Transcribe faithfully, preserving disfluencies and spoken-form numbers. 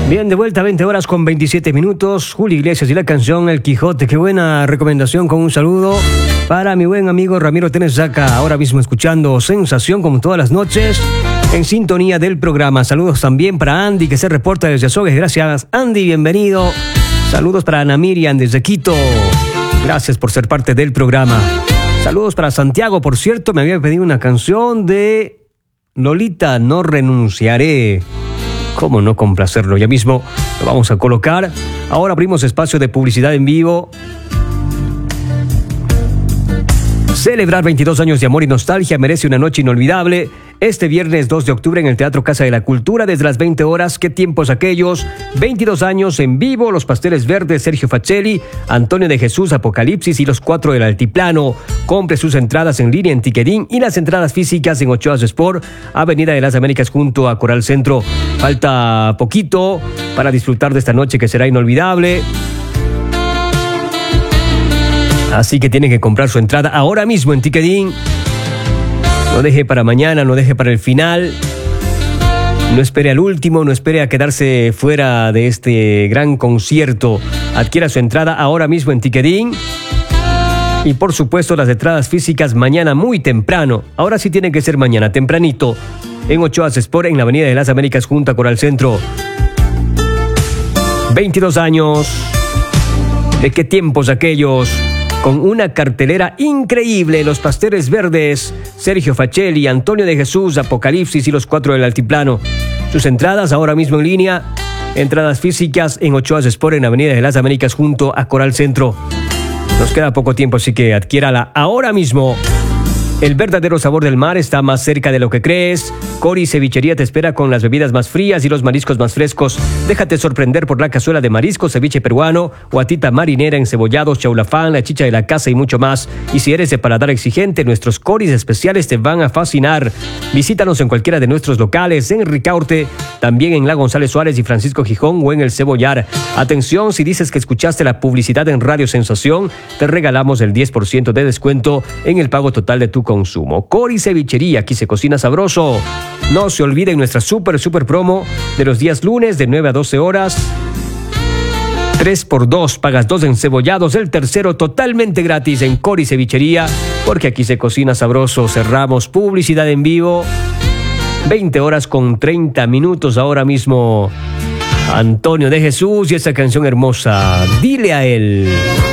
Bien, de vuelta a veinte horas con veintisiete minutos. Julio Iglesias y la canción El Quijote. Qué buena recomendación, con un saludo para mi buen amigo Ramiro Tenesaca, ahora mismo escuchando Sensación como todas las noches, en sintonía del programa. Saludos también para Andy, que se reporta desde Azogues. Gracias, Andy, bienvenido. Saludos para Ana Miriam desde Quito. Gracias por ser parte del programa. Saludos para Santiago, por cierto, me había pedido una canción de Lolita, No Renunciaré. ¿Cómo no complacerlo? Ya mismo lo vamos a colocar. Ahora abrimos espacio de publicidad en vivo. Celebrar veintidós años de amor y nostalgia merece una noche inolvidable. Este viernes dos de octubre en el Teatro Casa de la Cultura desde las veinte horas. ¿Qué tiempos aquellos? veintidós años en vivo, Los Pasteles Verdes, Sergio Facelli, Antonio de Jesús, Apocalipsis y Los Cuatro del Altiplano. Compre sus entradas en línea en Ticketin y las entradas físicas en Ochoas Sport, Avenida de las Américas junto a Coral Centro. Falta poquito para disfrutar de esta noche que será inolvidable. Así que tienen que comprar su entrada ahora mismo en Ticketin. No deje para mañana, no deje para el final. No espere al último, no espere a quedarse fuera de este gran concierto. Adquiera su entrada ahora mismo en Ticketin. Y por supuesto las entradas físicas mañana muy temprano. Ahora sí tiene que ser mañana, tempranito. En Ochoas Sport, en la Avenida de las Américas junto a Coral Centro. veintidós años. ¿De qué tiempos aquellos? Con una cartelera increíble, Los Pasteles Verdes, Sergio Facelli, Antonio de Jesús, Apocalipsis y Los Cuatro del Altiplano. Sus entradas ahora mismo en línea, entradas físicas en Ochoas Sport, en Avenida de las Américas junto a Coral Centro. Nos queda poco tiempo, así que adquiérala ahora mismo. El verdadero sabor del mar está más cerca de lo que crees. Cori Cevichería te espera con las bebidas más frías y los mariscos más frescos. Déjate sorprender por la cazuela de mariscos, ceviche peruano, guatita marinera, encebollados, chaulafán, la chicha de la casa y mucho más. Y si eres de paladar exigente, nuestros coris especiales te van a fascinar. Visítanos en cualquiera de nuestros locales, en Ricaurte, también en La González Suárez y Francisco Gijón o en El Cebollar. Atención, si dices que escuchaste la publicidad en Radio Sensación, te regalamos el diez por ciento de descuento en el pago total de tu consumo. Cori Cevichería, aquí se cocina sabroso. No se olviden nuestra super super promo de los días lunes de nueve a doce horas. tres por dos, pagas dos encebollados, el tercero totalmente gratis en Cori Cevichería, porque aquí se cocina sabroso. Cerramos publicidad en vivo. veinte horas con treinta minutos ahora mismo. Antonio de Jesús y esa canción hermosa, Dile a él.